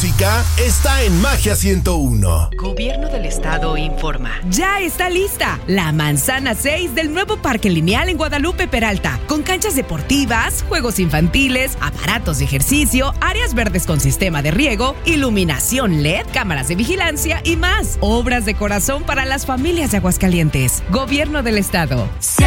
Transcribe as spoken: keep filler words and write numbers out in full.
música está en Magia ciento uno. Gobierno del Estado informa. Ya está lista la manzana seis del nuevo Parque Lineal en Guadalupe Peralta, con canchas deportivas, juegos infantiles, aparatos de ejercicio, áreas verdes con sistema de riego, iluminación L E D, cámaras de vigilancia y más. Obras de corazón para las familias de Aguascalientes. Gobierno del Estado.